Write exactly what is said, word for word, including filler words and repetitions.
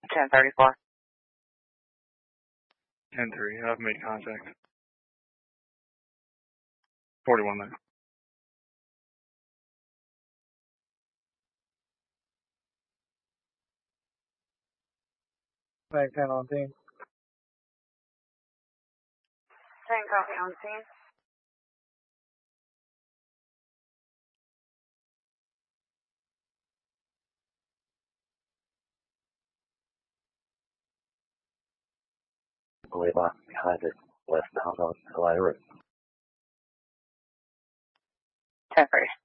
ten thirty-four. ten three, I've made contact. forty-one there. Flag ten on scene. ten copy on scene. Way back behind it, westbound on July Road. ten thirty.